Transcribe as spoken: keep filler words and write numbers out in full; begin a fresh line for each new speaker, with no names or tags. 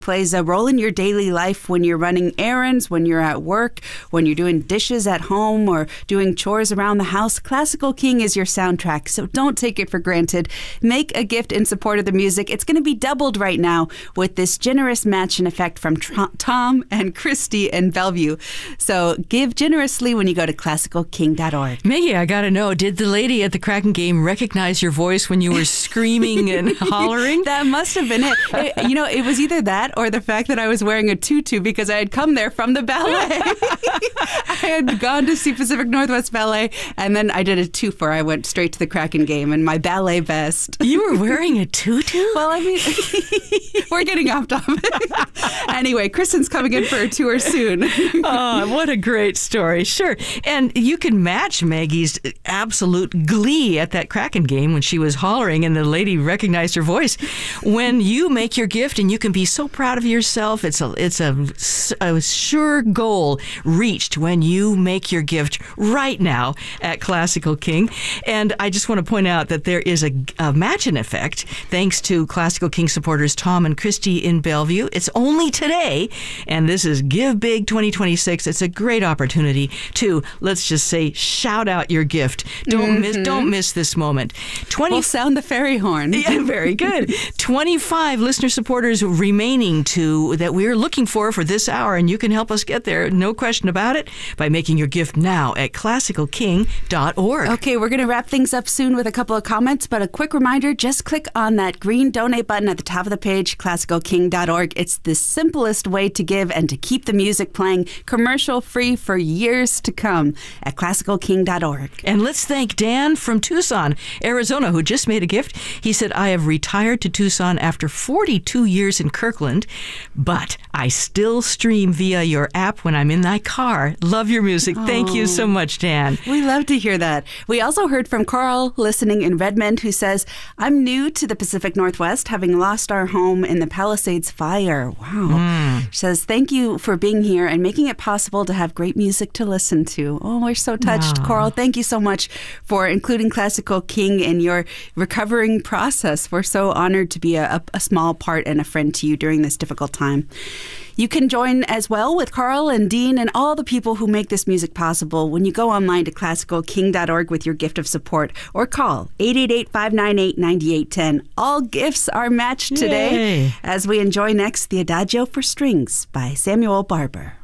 plays a role in your daily life when you're running errands, when you're at work, when you're doing dishes at home or doing chores around the house. Classical King is your soundtrack, so don't take it for granted. Make a gift in support of the music. It's going to be doubled right now with this generous match in effect from Tr- Tom and Christy in Bellevue. So give generously when you go to classical king dot org.
Maggie, I got to know, did the lady at the Kraken game recognize your voice when you were screaming and hollering?
That must have been it. it. You know, it was either that or the fact that I was wearing a tutu because I had come there from the ballet. I had gone to see Pacific Northwest Ballet, and then I did a twofer. I went straight to the Kraken game in my ballet vest.
You were wearing a tutu?
Well, I mean, we're getting off topic. Anyway, Kristen's coming in for a tour soon.
Oh, what a great story. Sure. And you can match Maggie's absolute glee at that Kraken game when she was hollering and the lady recognized her voice. When you make your gift, and you can be so proud of yourself, it's a it's a, a sure goal reached when you make your gift right now at Classical King. And I just want to point out that there is a, a match-in effect thanks to Classical King supporters Tom and Christy in Bellevue. It's only today, and this is Give Big twenty twenty-six. It's a great opportunity to, let's just say, shout out your gift. Don't mm-hmm. miss don't miss this moment. twenty
We'll sound the fairy horn.
Yeah, very good. twenty-five listener supporters remaining to that we're looking for for this hour, and you can help us get there, no question about it, by making your gift now at classical king dot org.
Okay, we're going to wrap things up soon with a couple of comments, but a quick reminder, just click on that green donate button at the top of the page, classical king dot org. It's the simplest way to give and to keep the music playing commercial-free for years to come at classical king dot org.
And let's thank Dan from Tucson, Arizona, who just made a gift. He said, I have retired to Tucson after forty-two years in Kirkland, but I still stream via your app when I'm in my car. Love your music. Oh, thank you so much, Dan.
We love to hear that. We also heard from Carl listening in Redmond, who says, I'm new to the Pacific Northwest, having lost our home in the Palisades fire. Wow. Mm. She says, thank you for being here and making it possible to have great music to listen to. Oh, we're so touched. Wow. Carl, thank you so much for including Classical King in your recovering process. We're so honored to be a, a small part and a friend to you during this difficult time. You can join as well with Carl and Dean and all the people who make this music possible when you go online to classical king dot org with your gift of support, or call eight eight eight, five nine eight, nine eight one zero. All gifts are matched today.
Yay.
As we enjoy next the Adagio for Strings by Samuel Barber.